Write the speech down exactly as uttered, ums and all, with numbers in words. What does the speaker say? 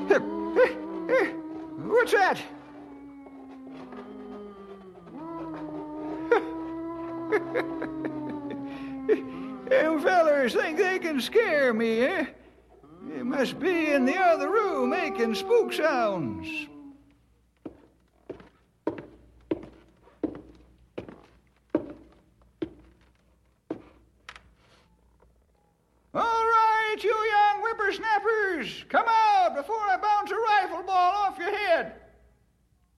What's that? Them fellers think they can scare me, eh? They must be in the other room making spook sounds. All right, you young whippersnappers, come out before I bounce a rifle ball off your head.